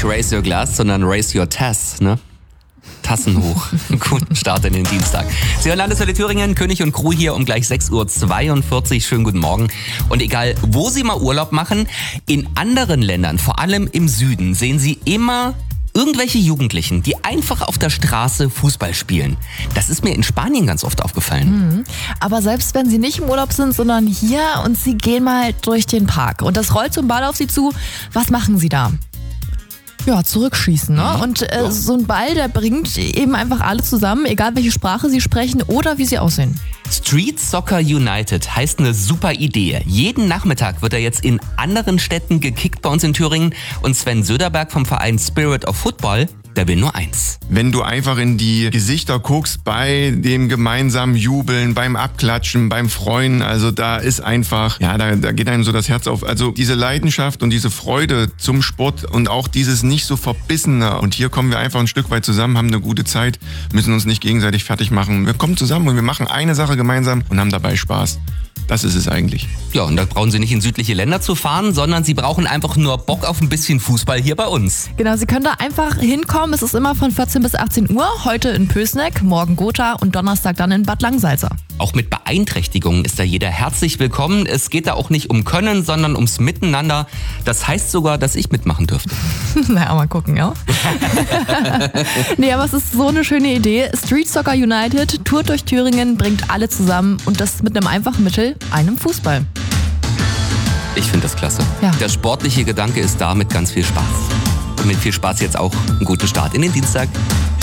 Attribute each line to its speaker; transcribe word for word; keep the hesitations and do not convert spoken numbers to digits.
Speaker 1: nicht Raise Your Glass, sondern Raise Your Tass, ne? Tassen hoch. Guten Start in den Dienstag. Sie hören Landeswelle Thüringen, König und Crew hier um gleich sechs Uhr zweiundvierzig. Schönen guten Morgen. Und egal, wo Sie mal Urlaub machen, in anderen Ländern, vor allem im Süden, sehen Sie immer irgendwelche Jugendlichen, die einfach auf der Straße Fußball spielen. Das ist mir in Spanien ganz oft aufgefallen.
Speaker 2: Mhm. Aber selbst wenn Sie nicht im Urlaub sind, sondern hier und Sie gehen mal durch den Park und das rollt so ein Ball auf Sie zu, was machen Sie da? Ja, zurückschießen, ne? Und äh, so ein Ball, der bringt eben einfach alle zusammen, egal welche Sprache sie sprechen oder wie sie aussehen.
Speaker 1: Street Soccer United heißt eine super Idee. Jeden Nachmittag wird er jetzt in anderen Städten gekickt bei uns in Thüringen. Und Sven Söderberg vom Verein Spirit of Football, der will nur eins.
Speaker 3: Wenn du einfach in die Gesichter guckst bei dem gemeinsamen Jubeln, beim Abklatschen, beim Freuen, also da ist einfach, ja, da, da geht einem so das Herz auf. Also diese Leidenschaft und diese Freude zum Sport und auch dieses nicht so verbissene. Und hier kommen wir einfach ein Stück weit zusammen, haben eine gute Zeit, müssen uns nicht gegenseitig fertig machen. Wir kommen zusammen und wir machen eine Sache gemeinsam und haben dabei Spaß. Das ist es eigentlich.
Speaker 1: Ja, und da brauchen Sie nicht in südliche Länder zu fahren, sondern Sie brauchen einfach nur Bock auf ein bisschen Fußball hier bei uns.
Speaker 2: Genau, Sie können da einfach hinkommen. Es ist immer von vierzehn bis achtzehn Uhr. Heute in Pößneck, morgen Gotha und Donnerstag dann in Bad Langsalza.
Speaker 1: Auch mit Beeinträchtigungen ist da jeder herzlich willkommen. Es geht da auch nicht um Können, sondern ums Miteinander. Das heißt sogar, dass ich mitmachen dürfte.
Speaker 2: Na, mal gucken, ja. Nee, aber es ist so eine schöne Idee. Street Soccer United tourt durch Thüringen, bringt alle zusammen und das mit einem einfachen Mittel, einem Fußball.
Speaker 1: Ich finde das klasse.
Speaker 2: Ja.
Speaker 1: Der sportliche Gedanke ist da mit ganz viel Spaß. Und mit viel Spaß jetzt auch einen guten Start in den Dienstag.